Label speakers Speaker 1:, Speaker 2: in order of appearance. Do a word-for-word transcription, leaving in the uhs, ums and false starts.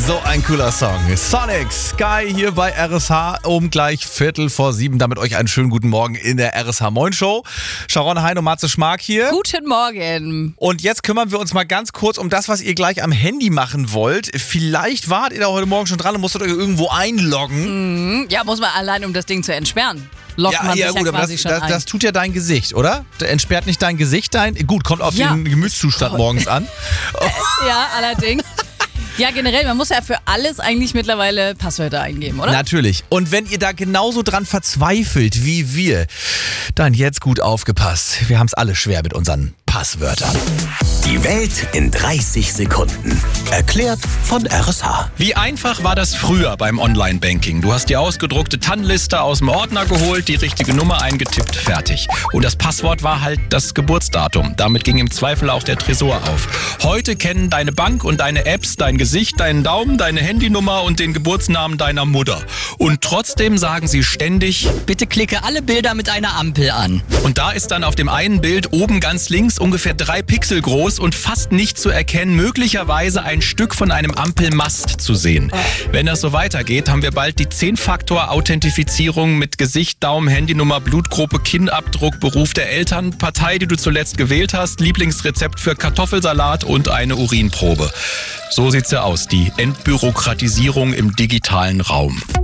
Speaker 1: So ein cooler Song. Sonic Sky hier bei R S H um gleich Viertel vor sieben. Damit euch einen schönen guten Morgen in der R S H Moin Show. Sharon Hein und Matze Schmark hier.
Speaker 2: Guten Morgen.
Speaker 1: Und jetzt kümmern wir uns mal ganz kurz um das, was ihr gleich am Handy machen wollt. Vielleicht wart ihr da heute Morgen schon dran und musstet euch irgendwo einloggen.
Speaker 2: Mhm. Ja, muss man allein, um das Ding zu entsperren. Lockt
Speaker 1: Ja,
Speaker 2: man
Speaker 1: ja
Speaker 2: sich
Speaker 1: gut,
Speaker 2: ja
Speaker 1: aber
Speaker 2: quasi
Speaker 1: das,
Speaker 2: schon
Speaker 1: das,
Speaker 2: ein.
Speaker 1: das tut ja dein Gesicht, oder? Das entsperrt nicht dein Gesicht, dein... Gut, kommt auf
Speaker 2: Ja.
Speaker 1: den Gemütszustand morgens an.
Speaker 2: Ja, allerdings. Ja, generell, man muss ja für alles eigentlich mittlerweile Passwörter eingeben, oder?
Speaker 1: Natürlich. Und wenn ihr da genauso dran verzweifelt wie wir, dann jetzt gut aufgepasst. Wir haben es alle schwer mit unseren Passwörtern.
Speaker 3: Die Welt in dreißig Sekunden. Erklärt von R S H.
Speaker 4: Wie einfach war das früher beim Online-Banking? Du hast die ausgedruckte T A N-Liste aus dem Ordner geholt, die richtige Nummer eingetippt, fertig. Und das Passwort war halt das Geburtsdatum. Damit ging im Zweifel auch der Tresor auf. Heute kennen deine Bank und deine Apps dein Gesicht, deinen Daumen, deine Handynummer und den Geburtsnamen deiner Mutter. Und trotzdem sagen sie ständig:
Speaker 5: Bitte klicke alle Bilder mit einer Ampel an.
Speaker 4: Und da ist dann auf dem einen Bild oben ganz links ungefähr drei Pixel groß und fast nicht zu erkennen, möglicherweise ein Stück von einem Ampelmast zu sehen. Wenn das so weitergeht, haben wir bald die zehn-Faktor-Authentifizierung mit Gesicht, Daumen, Handynummer, Blutgruppe, Kinnabdruck, Beruf der Eltern, Partei, die du zuletzt gewählt hast, Lieblingsrezept für Kartoffelsalat und eine Urinprobe. So sieht's ja aus, die Entbürokratisierung im digitalen Raum.